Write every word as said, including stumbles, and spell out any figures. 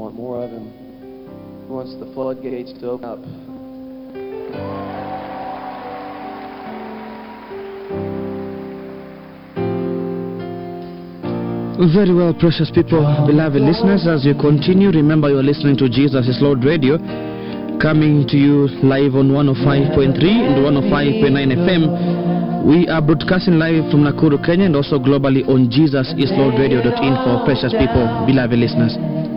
want more of Him. He wants the floodgates to open up. Very well, precious people, beloved listeners, as you continue, remember you're listening to Jesus is Lord Radio, coming to you live on one oh five point three and one oh five point nine F M. We are broadcasting live from Nakuru, Kenya, and also globally on Jesus is Lord Radio dot info, precious people, beloved listeners.